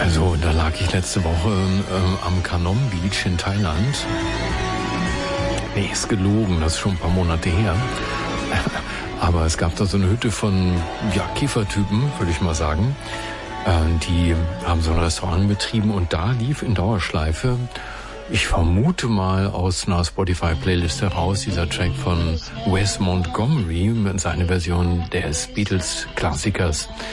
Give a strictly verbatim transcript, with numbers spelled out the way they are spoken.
Also, da lag ich letzte Woche äh, am Kanom Beach in Thailand. Nee, ist gelogen, das ist schon ein paar Monate her. Aber es gab da so eine Hütte von ja, Kiffertypen, würde ich mal sagen. Äh, die haben so ein Restaurant betrieben und da lief in Dauerschleife, ich vermute mal aus einer Spotify-Playlist heraus, dieser Track von Wes Montgomery, seine Version des Beatles-Klassikers